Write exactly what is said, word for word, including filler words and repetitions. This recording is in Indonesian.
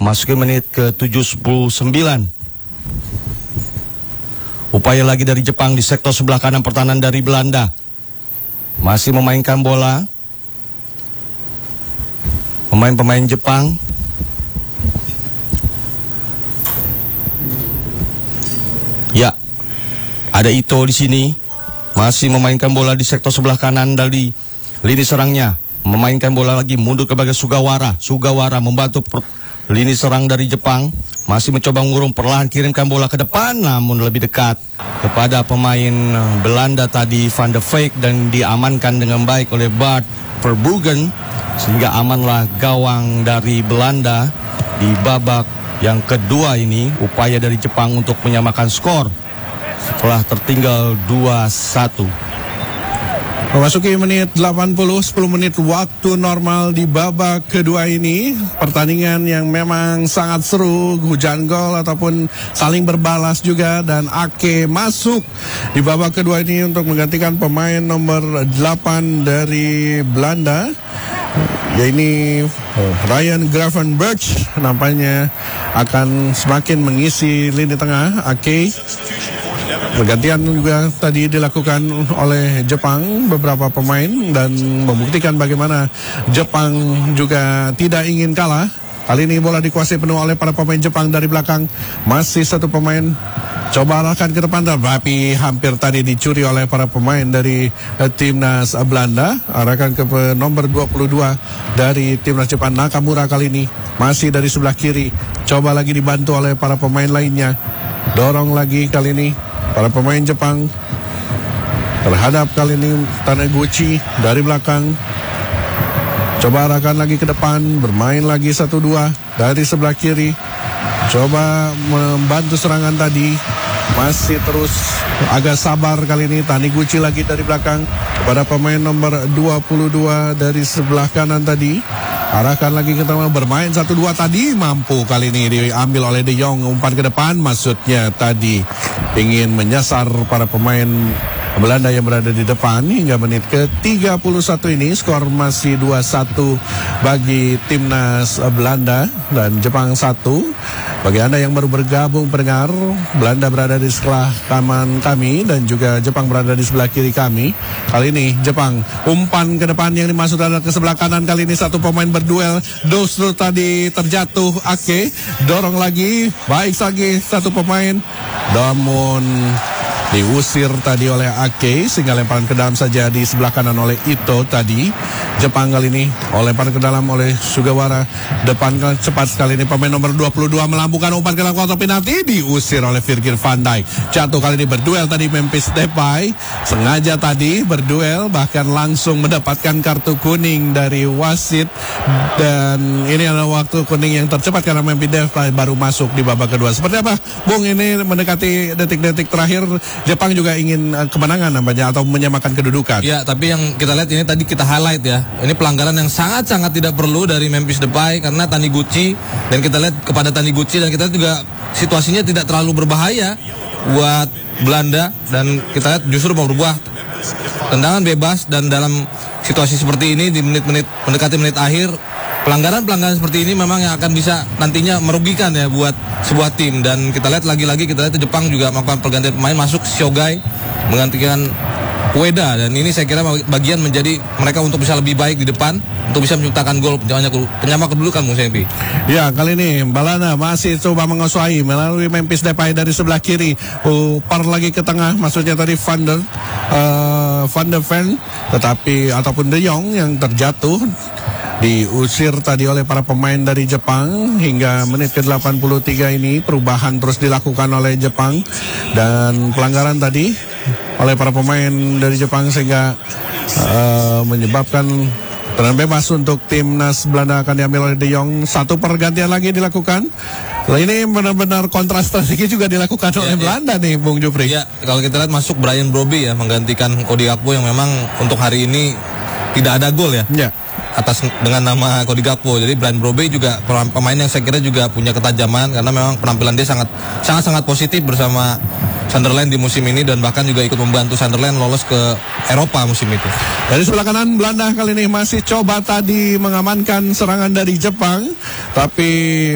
Masuki menit ke tujuh puluh sembilan. Upaya lagi dari Jepang di sektor sebelah kanan pertahanan dari Belanda. Masih memainkan bola. Pemain-pemain Jepang. Ya, ada Ito di sini. Masih memainkan bola di sektor sebelah kanan dari lini serangnya. Memainkan bola lagi mundur ke bagian Sugawara. Sugawara membantu per lini serang dari Jepang. Masih mencoba mengurung, perlahan kirimkan bola ke depan, namun lebih dekat kepada pemain Belanda tadi, Van de Veek, dan diamankan dengan baik oleh Bart Verbruggen, sehingga amanlah gawang dari Belanda di babak yang kedua ini. Upaya dari Jepang untuk menyamakan skor setelah tertinggal dua satu. Memasuki menit delapan puluh, sepuluh menit waktu normal di babak kedua ini. Pertandingan yang memang sangat seru, hujan gol ataupun saling berbalas juga. Dan Ake masuk di babak kedua ini untuk menggantikan pemain nomor delapan dari Belanda, yaitu Ryan Gravenberch. Nampaknya akan semakin mengisi lini tengah. Ake. Pergantian juga tadi dilakukan oleh Jepang, beberapa pemain, dan membuktikan bagaimana Jepang juga tidak ingin kalah. Kali ini bola dikuasai penuh oleh para pemain Jepang dari belakang. Masih satu pemain coba arahkan ke depan, tapi hampir tadi dicuri oleh para pemain dari uh, timnas uh, Belanda. Arahkan ke uh, nomor dua puluh dua dari timnas Jepang, Nakamura. Kali ini masih dari sebelah kiri. Coba lagi dibantu oleh para pemain lainnya. Dorong lagi kali ini para pemain Jepang terhadap kali ini Taniguchi dari belakang. Coba arahkan lagi ke depan, bermain lagi satu dua dari sebelah kiri. Coba membantu serangan tadi. Masih terus agak sabar kali ini Taniguchi lagi dari belakang kepada pemain nomor dua puluh dua dari sebelah kanan tadi. Arahkan lagi ke tengah, bermain satu dua tadi, mampu kali ini diambil oleh De Jong, umpan ke depan, maksudnya tadi ingin menyasar para pemain Belanda yang berada di depan. Hingga menit ke tiga puluh satu ini skor masih dua satu bagi timnas Belanda dan Jepang satu. Bagi Anda yang baru bergabung pendengar, Belanda berada di sebelah kanan kami dan juga Jepang berada di sebelah kiri kami. Kali ini Jepang umpan ke depan yang dimaksud adalah ke sebelah kanan. Kali ini satu pemain berduel, Dostru tadi terjatuh. Ake dorong lagi, baik lagi satu pemain, namun diusir tadi oleh Ake, sehingga lemparan ke dalam saja di sebelah kanan oleh Ito tadi. Jepang kali ini oleh lemparan ke dalam oleh Sugawara. Depan cepat sekali ini pemain nomor dua puluh dua melambungkan umpan ke dalam kotak penalti, diusir oleh Virgil van Dijk. Jatuh kali ini berduel tadi Memphis Depay, sengaja tadi berduel, bahkan langsung mendapatkan kartu kuning dari wasit. Dan ini adalah waktu kuning yang tercepat karena Memphis Depay baru masuk di babak kedua. Seperti apa, Bung, ini mendekati detik-detik terakhir, Jepang juga ingin uh, kemenangan namanya atau menyamakan kedudukan. Ya, tapi yang kita lihat ini tadi kita highlight ya. Ini pelanggaran yang sangat-sangat tidak perlu dari Memphis Depay karena Taniguchi, dan kita lihat kepada Taniguchi, dan kita lihat juga situasinya tidak terlalu berbahaya buat Belanda, dan kita lihat justru mau berubah tendangan bebas. Dan dalam situasi seperti ini di menit-menit mendekati menit akhir, pelanggaran-pelanggaran seperti ini memang yang akan bisa nantinya merugikan ya buat sebuah tim. Dan kita lihat lagi-lagi, kita lihat Jepang juga melakukan pergantian pemain, masuk Shogai menggantikan Ueda, dan ini saya kira bagian menjadi mereka untuk bisa lebih baik di depan, untuk bisa menciptakan gol penyama kedudukan, Bung Sempi. Ya, kali ini Balana masih coba menguasai melalui Memphis Depay dari sebelah kiri. Upar lagi ke tengah, maksudnya tadi Van der uh, Van der Ven, tetapi ataupun De Jong yang terjatuh, diusir tadi oleh para pemain dari Jepang. Hingga menit ke delapan puluh tiga ini perubahan terus dilakukan oleh Jepang, dan pelanggaran tadi oleh para pemain dari Jepang sehingga uh, menyebabkan tendangan bebas untuk timnas Belanda akan diambil oleh De Jong. Satu pergantian lagi dilakukan. Nah, ini benar-benar kontra strategi juga dilakukan ya, oleh ya. Belanda nih, Bung Jupri. Ya, kalau kita lihat masuk Bryan Brobbey ya, menggantikan Cody Gakpo yang memang untuk hari ini tidak ada gol ya. Ya. Atas dengan nama Cody Gakpo. Jadi Bryan Brobbey juga pemain yang saya kira juga punya ketajaman, karena memang penampilan dia sangat sangat sangat positif bersama Sunderland di musim ini, dan bahkan juga ikut membantu Sunderland lolos ke Eropa musim itu. Dari sebelah kanan Belanda kali ini masih coba tadi mengamankan serangan dari Jepang, tapi